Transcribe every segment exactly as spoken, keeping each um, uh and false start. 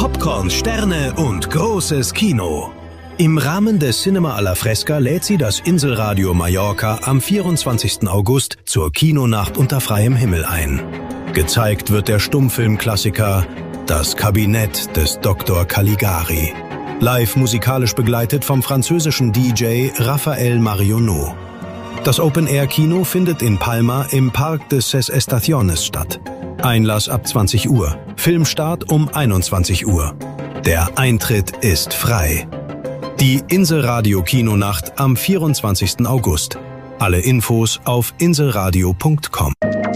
Popcorn, Sterne und großes Kino. Im Rahmen des Cinema alla Fresca lädt sie das Inselradio Mallorca am vierundzwanzigsten August zur Kinonacht unter freiem Himmel ein. Gezeigt wird der Stummfilmklassiker Das Kabinett des Doktor Caligari. Live musikalisch begleitet vom französischen D J Raphael Marionneau. Das Open-Air-Kino findet in Palma im Park de Ses Estaciones statt. Einlass ab zwanzig Uhr, Filmstart um einundzwanzig Uhr. Der Eintritt ist frei. Die Inselradio-Kinonacht am vierundzwanzigsten August. Alle Infos auf inselradio punkt com.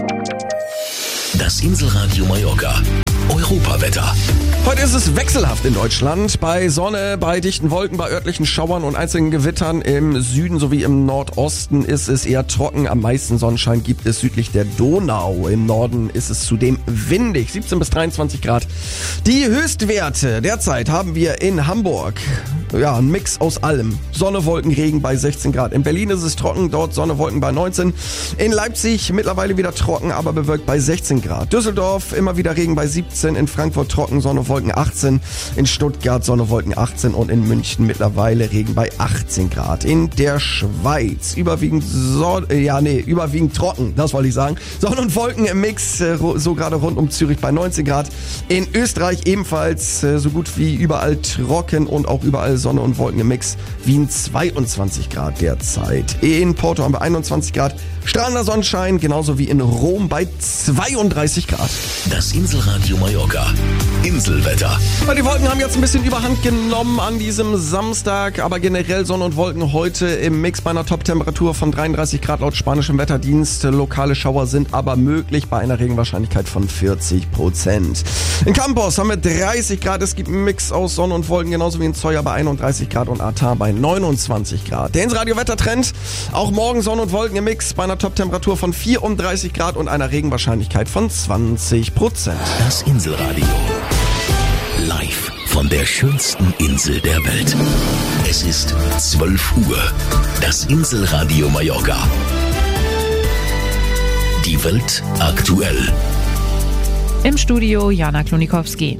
Das Inselradio Mallorca. Europawetter. Heute ist es wechselhaft in Deutschland. Bei Sonne, bei dichten Wolken, bei örtlichen Schauern und einzelnen Gewittern im Süden sowie im Nordosten ist es eher trocken. Am meisten Sonnenschein gibt es südlich der Donau. Im Norden ist es zudem windig, siebzehn bis dreiundzwanzig Grad. Die Höchstwerte derzeit haben wir in Hamburg. Ja, ein Mix aus allem. Sonne, Wolken, Regen bei sechzehn Grad. In Berlin ist es trocken, dort Sonne, Wolken bei neunzehn. In Leipzig mittlerweile wieder trocken, aber bewölkt bei sechzehn Grad. Düsseldorf immer wieder Regen bei siebzehn. In Frankfurt trocken, Sonne, Wolken achtzehn. In Stuttgart Sonne, Wolken achtzehn. Und in München mittlerweile Regen bei achtzehn Grad. In der Schweiz überwiegend Sonne, ja nee, überwiegend trocken, das wollte ich sagen. Sonne und Wolken im Mix, so gerade rund um Zürich bei neunzehn Grad. In Österreich ebenfalls so gut wie überall trocken und auch überall Sonne und Wolken im Mix. Wien zweiundzwanzig Grad derzeit. In Porto haben wir einundzwanzig Grad. Strahlender Sonnenschein, genauso wie in Rom bei zweiunddreißig Grad. Das Inselradio Mallorca. Inselwetter. Die Wolken haben jetzt ein bisschen Überhand genommen an diesem Samstag, aber generell Sonne und Wolken heute im Mix bei einer Top-Temperatur von dreiunddreißig Grad laut spanischem Wetterdienst. Lokale Schauer sind aber möglich bei einer Regenwahrscheinlichkeit von vierzig Prozent. In Campos haben wir dreißig Grad. Es gibt einen Mix aus Sonne und Wolken, genauso wie in Zoya bei einunddreißig Grad und Atar bei neunundzwanzig Grad. Der Insradio-Wettertrend. Auch morgen Sonne und Wolken im Mix bei einer Top-Temperatur von vierunddreißig Grad und einer Regenwahrscheinlichkeit von zwanzig Prozent. Das Inselradio. Live von der schönsten Insel der Welt. Es ist zwölf Uhr. Das Inselradio Mallorca. Die Welt aktuell. Im Studio Jana Klonikowski.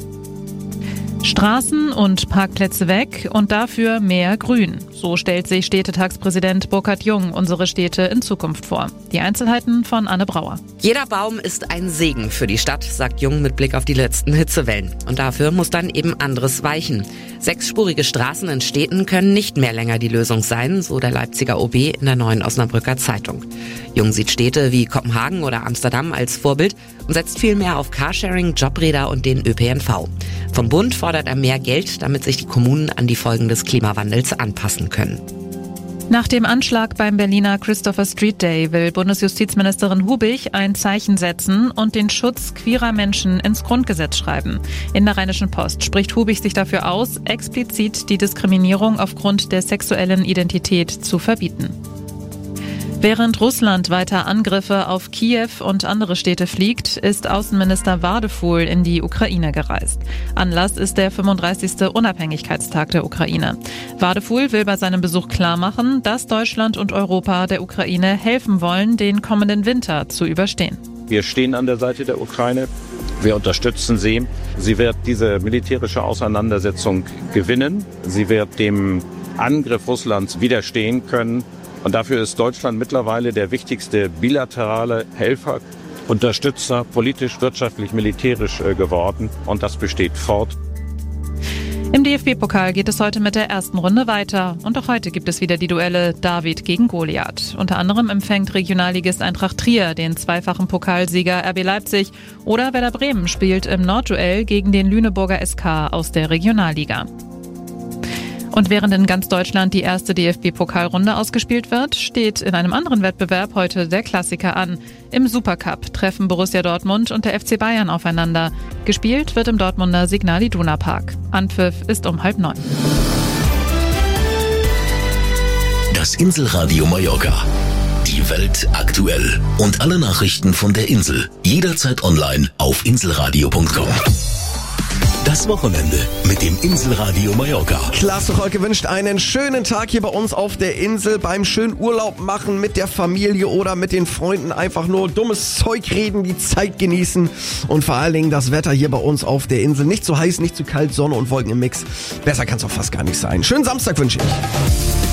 Straßen und Parkplätze weg und dafür mehr Grün. So stellt sich Städtetagspräsident Burkhard Jung unsere Städte in Zukunft vor. Die Einzelheiten von Anne Brauer. Jeder Baum ist ein Segen für die Stadt, sagt Jung mit Blick auf die letzten Hitzewellen. Und dafür muss dann eben anderes weichen. Sechsspurige Straßen in Städten können nicht mehr länger die Lösung sein, so der Leipziger O B in der Neuen Osnabrücker Zeitung. Jung sieht Städte wie Kopenhagen oder Amsterdam als Vorbild und setzt viel mehr auf Carsharing, Jobräder und den Ö P N V. Vom Bund fordert er mehr Geld, damit sich die Kommunen an die Folgen des Klimawandels anpassen können. Nach dem Anschlag beim Berliner Christopher Street Day will Bundesjustizministerin Hubig ein Zeichen setzen und den Schutz queerer Menschen ins Grundgesetz schreiben. In der Rheinischen Post spricht Hubig sich dafür aus, explizit die Diskriminierung aufgrund der sexuellen Identität zu verbieten. Während Russland weiter Angriffe auf Kiew und andere Städte fliegt, ist Außenminister Wadefuhl in die Ukraine gereist. Anlass ist der fünfunddreißigste Unabhängigkeitstag der Ukraine. Wadefuhl will bei seinem Besuch klarmachen, dass Deutschland und Europa der Ukraine helfen wollen, den kommenden Winter zu überstehen. Wir stehen an der Seite der Ukraine. Wir unterstützen sie. Sie wird diese militärische Auseinandersetzung gewinnen. Sie wird dem Angriff Russlands widerstehen können. Und dafür ist Deutschland mittlerweile der wichtigste bilaterale Helfer, Unterstützer, politisch, wirtschaftlich, militärisch geworden. Und das besteht fort. Im D F B-Pokal geht es heute mit der ersten Runde weiter. Und auch heute gibt es wieder die Duelle David gegen Goliath. Unter anderem empfängt Regionalligist Eintracht Trier den zweifachen Pokalsieger R B Leipzig. Oder Werder Bremen spielt im Nordduell gegen den Lüneburger S K aus der Regionalliga. Und während in ganz Deutschland die erste D F B-Pokalrunde ausgespielt wird, steht in einem anderen Wettbewerb heute der Klassiker an. Im Supercup treffen Borussia Dortmund und der F C Bayern aufeinander. Gespielt wird im Dortmunder Signal Iduna Park. Anpfiff ist um halb neun. Das Inselradio Mallorca. Die Welt aktuell. Und alle Nachrichten von der Insel. Jederzeit online auf inselradio punkt com. Das Wochenende mit dem Inselradio Mallorca. Klaas Rolke wünscht einen schönen Tag hier bei uns auf der Insel, beim schönen Urlaub machen mit der Familie oder mit den Freunden, einfach nur dummes Zeug reden, die Zeit genießen und vor allen Dingen das Wetter hier bei uns auf der Insel. Nicht zu heiß, nicht zu kalt, Sonne und Wolken im Mix. Besser kann es auch fast gar nicht sein. Schönen Samstag wünsche ich.